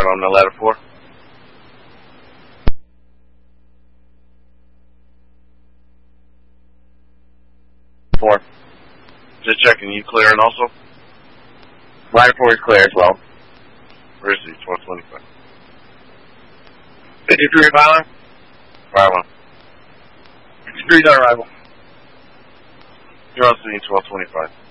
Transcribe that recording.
on the ladder 4. 4. Just checking, you clearing also? Ladder 4 is clear as well. Where is he? 1225. 53 Fowler. Fire 1. 53 on arrival. You're on scene 1225.